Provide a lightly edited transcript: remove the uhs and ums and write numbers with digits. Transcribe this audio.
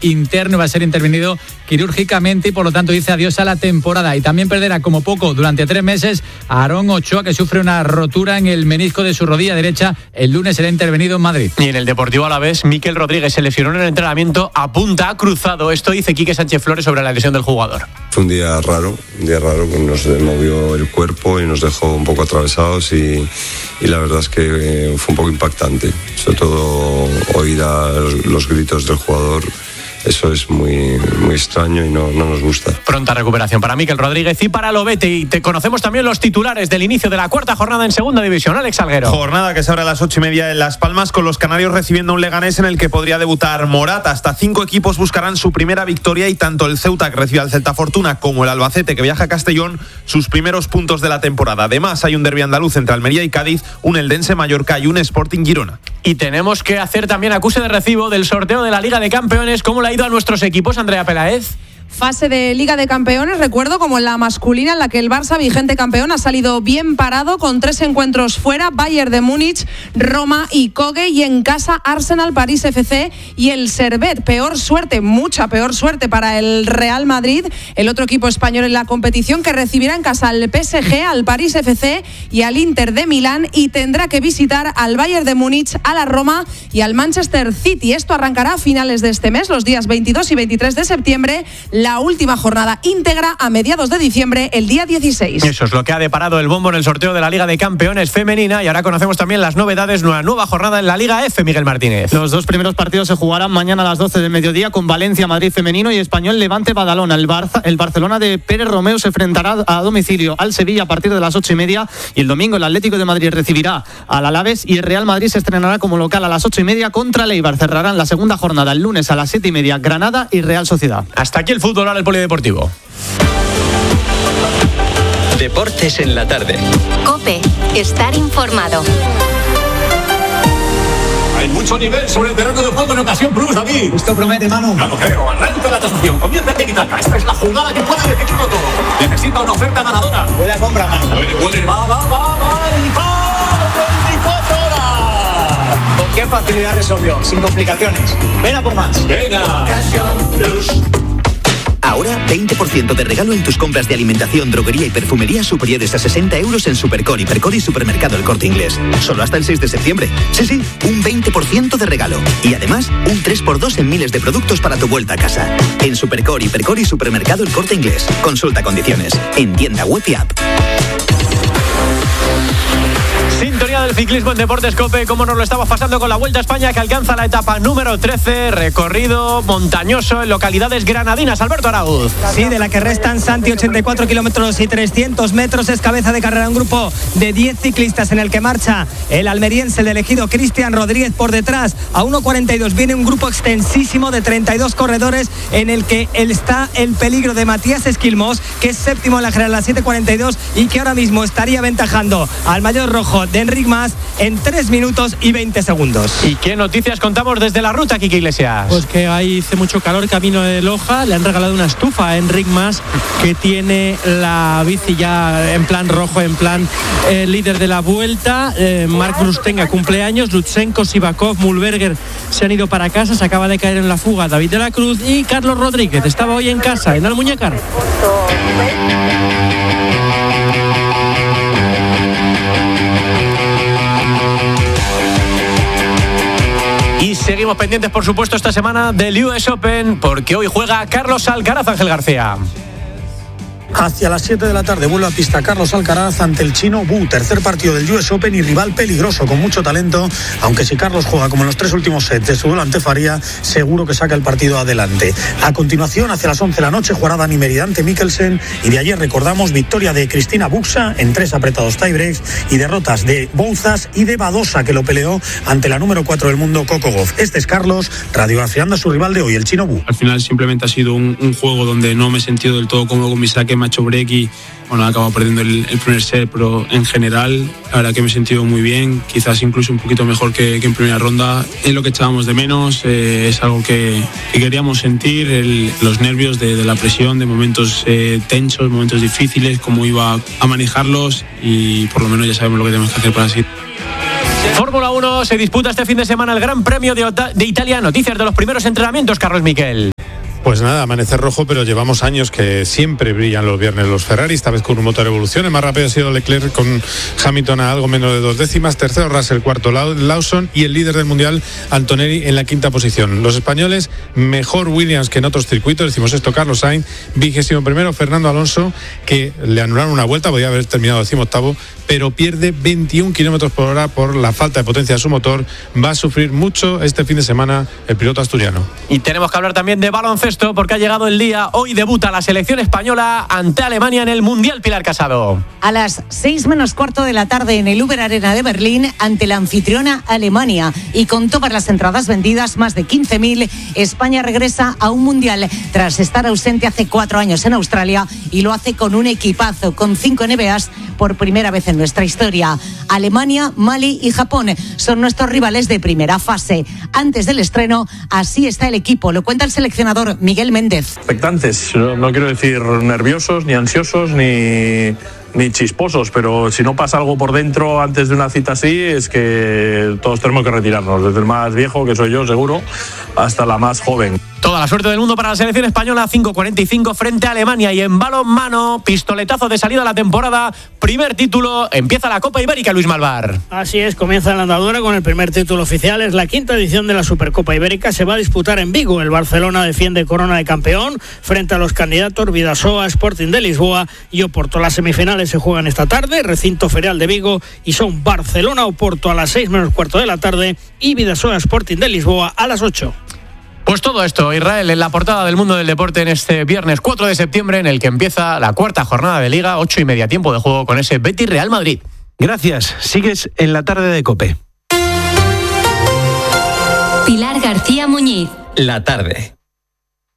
interno, va a ser intervenido quirúrgicamente y por lo tanto dice adiós a la temporada. Y también perderá como poco durante 3 meses a Aarón Ochoa, que sufre una rotura en el menisco de su rodilla derecha. El lunes será intervenido en Madrid. Y en el Deportivo Alavés, Mikel Rodríguez se lesionó en el entrenamiento, apunta, ha cruzado. Esto dice Quique Sánchez Flores sobre la lesión del jugador. Fue un día raro que nos movió el cuerpo y nos dejó un poco atravesados y la verdad es que fue un poco impactante, sobre todo oír a los gritos del jugador. Eso es muy, muy extraño y no nos gusta. Pronta recuperación para Mikel Rodríguez y para Lobete. Y te conocemos también los titulares del inicio de la cuarta jornada en Segunda División. Alex Salguero. Jornada que se abre a las 8:30 en Las Palmas, con los canarios recibiendo un Leganés en el que podría debutar Morata. Hasta 5 equipos buscarán su primera victoria y tanto el Ceuta, que recibe al Celta Fortuna, como el Albacete, que viaja a Castellón, sus primeros puntos de la temporada. Además, hay un derbi andaluz entre Almería y Cádiz, un Eldense Mallorca y un Sporting Girona. Y tenemos que hacer también acuse de recibo del sorteo de la Liga de Campeones. ¿Cómo le ha ido a nuestros equipos, Andrea Peláez? Fase de Liga de Campeones, recuerdo, como en la masculina, en la que el Barça, vigente campeón, ha salido bien parado con 3 encuentros fuera: Bayern de Múnich, Roma y Köge, y en casa Arsenal, París FC y el Servette. Peor suerte, mucha peor suerte para el Real Madrid, el otro equipo español en la competición, que recibirá en casa al PSG, al París FC y al Inter de Milán, y tendrá que visitar al Bayern de Múnich, a la Roma y al Manchester City. Esto arrancará a finales de este mes, los días 22 y 23 de septiembre. La última jornada íntegra a mediados de diciembre, el día 16. Eso es lo que ha deparado el bombo en el sorteo de la Liga de Campeones femenina. Y ahora conocemos también las novedades, una nueva jornada en la Liga F, Miguel Martínez. Los 2 primeros partidos se jugarán mañana a las 12 del mediodía, con Valencia Madrid femenino y Español Levante Badalona. El Barcelona de Pérez Romeu se enfrentará a domicilio al Sevilla a partir de las 8:30, y el domingo el Atlético de Madrid recibirá al Alavés y el Real Madrid se estrenará como local a las 8:30 contra el Eibar. Cerrarán la segunda jornada el lunes a las 7:30 Granada y Real Sociedad. Hasta aquí el fútbol, ahora el polideportivo. Deportes en la tarde. COPE. Estar informado. Hay mucho nivel sobre el terreno de juego en Ocasión Plus, David. Esto promete, Manu. Ya lo creo. Arranca la transmisión. Comienza el tiki-taka. Esta es la jugada que puede definirlo todo. Necesita una oferta ganadora. Puede compra, Manu. Puede. Va. El gol. 24 horas. ¿Con qué facilidad resolvió? Sin complicaciones. Ven a por más. Venga. Ocasión Plus. Ahora 20% de regalo en tus compras de alimentación, droguería y perfumería superiores a 60 euros en Supercore, Hipercore y Supermercado El Corte Inglés. Solo hasta el 6 de septiembre. Sí, un 20% de regalo. Y además, un 3x2 en miles de productos para tu vuelta a casa. En Supercore, Hipercore y Supermercado El Corte Inglés. Consulta condiciones. En tienda web y app. Sintonía del ciclismo en Deportes COPE, como nos lo estamos pasando con la Vuelta a España, que alcanza la etapa número 13, recorrido montañoso en localidades granadinas. Alberto Arauz. Sí, de la que restan, Santi, 84 kilómetros y 300 metros. Es cabeza de carrera un grupo de 10 ciclistas en el que marcha el almeriense, el elegido Cristian Rodríguez. Por detrás, a 1.42, viene un grupo extensísimo de 32 corredores en el que está el peligro de Matías Esquilmos, que es séptimo en la general a 7.42 y que ahora mismo estaría aventajando al maillot rojo de Enric Mas en 3 minutos y 20 segundos. ¿Y qué noticias contamos desde la ruta, Quique Iglesias? Pues que ahí hace mucho calor camino de Loja. Le han regalado una estufa a Enric Mas, que tiene la bici ya en plan rojo, en plan líder de la Vuelta. Marc Rustenga cumpleaños, Lutsenko, Sivakov, Mühlberger se han ido para casa. Se acaba de caer en la fuga David de la Cruz, y Carlos Rodríguez estaba hoy en casa, en Almuñécar. Y seguimos pendientes, por supuesto, esta semana del US Open, porque hoy juega Carlos Alcaraz. Ángel García. Hacia las 7 de la tarde vuelve a pista Carlos Alcaraz ante el chino Wu. Tercer partido del US Open y rival peligroso con mucho talento, aunque si Carlos juega como en los 3 últimos sets de su duelo ante Faria, seguro que saca el partido adelante. A continuación, hacia las 11 de la noche, jugará Dani Merida ante Mikkelsen, y de ayer recordamos victoria de Cristina Buxa en 3 apretados tiebreaks y derrotas de Bouzas y de Badosa, que lo peleó ante la número 4 del mundo, Coco Gauff. Este es Carlos, radiografiando a su rival de hoy, el chino Wu. Al final simplemente ha sido un juego donde no me he sentido del todo cómodo con mi saque, me ha hecho break y bueno, he acabado perdiendo el primer set, pero en general la verdad que me he sentido muy bien, quizás incluso un poquito mejor que en primera ronda. Es lo que echábamos de menos, es algo que queríamos sentir, los nervios de la presión, de momentos tensos, momentos difíciles, cómo iba a manejarlos, y por lo menos ya sabemos lo que tenemos que hacer para así. Fórmula 1, se disputa este fin de semana el Gran Premio de Italia. Noticias de los primeros entrenamientos, Carlos Miquel. Pues nada, amanecer rojo, pero llevamos años que siempre brillan los viernes los Ferrari, esta vez con un motor Evolución. El más rápido ha sido Leclerc con Hamilton a algo menos de 2 décimas, tercero Russell, cuarto Lawson y el líder del mundial Antonelli en la quinta posición. Los españoles, mejor Williams que en otros circuitos, decimos esto, Carlos Sainz, 21º Fernando Alonso, que le anularon una vuelta, podía haber terminado 18º, pero pierde 21 kilómetros por hora por la falta de potencia de su motor. Va a sufrir mucho este fin de semana el piloto asturiano. Y tenemos que hablar también de baloncesto, porque ha llegado el día. Hoy debuta la selección española ante Alemania en el Mundial. Pilar Casado. A las 6 menos cuarto de la tarde en el Uber Arena de Berlín, ante la anfitriona Alemania. Y con todas las entradas vendidas, más de 15.000, España regresa a un Mundial tras estar ausente hace 4 años en Australia, y lo hace con un equipazo, con 5 NBAs por primera vez en nuestra historia. Alemania, Mali y Japón son nuestros rivales de primera fase. Antes del estreno, así está el equipo. Lo cuenta el seleccionador Miguel Méndez. Expectantes, no quiero decir nerviosos, ni ansiosos, ni chisposos, pero si no pasa algo por dentro antes de una cita así, es que todos tenemos que retirarnos, desde el más viejo, que soy yo seguro, hasta la más joven. Toda la suerte del mundo para la selección española. 5:45 frente a Alemania. Y en balonmano, pistoletazo de salida a la temporada, primer título, empieza la Copa Ibérica, Luis Malvar. Así es, comienza la andadura con el primer título oficial. Es la 5ª edición de la Supercopa Ibérica. Se va a disputar en Vigo. El Barcelona defiende corona de campeón frente a los candidatos Bidasoa, Sporting de Lisboa y Oporto. Las semifinales se juegan esta tarde, recinto ferial de Vigo, y son Barcelona-Oporto a las 6 menos cuarto de la tarde y Bidasoa, Sporting de Lisboa a las 8. Pues todo esto, Israel, en la portada del Mundo del Deporte en este viernes 4 de septiembre, en el que empieza la 4ª jornada de Liga, 8:30 tiempo de juego con ese Betis Real Madrid. Gracias, sigues en la tarde de COPE. Pilar García Muñiz. La tarde.